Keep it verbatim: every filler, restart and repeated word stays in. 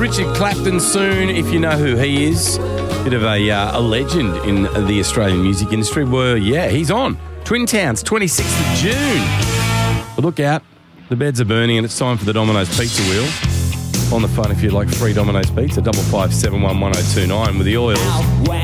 Richard Clapton soon, if you know who he is. Bit of a, uh, a legend in the Australian music industry. Well, yeah, he's on. Twin Towns, twenty-sixth of June. But look out, the beds are burning and it's time for the Domino's Pizza Wheel. On the phone if you'd like free Domino's Pizza, double five seven one one oh two nine with the oils.